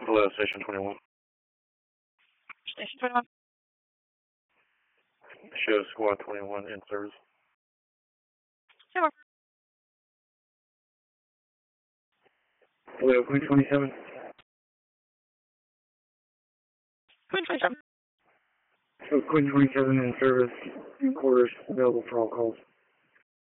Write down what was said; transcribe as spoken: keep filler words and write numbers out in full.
Hello, Station twenty-one. Station twenty-one. Show Squad twenty-one in service. Hello. Hello, Queen twenty-seven. Queen twenty-seven. So Queen twenty-seven in service. Quarters available for all calls.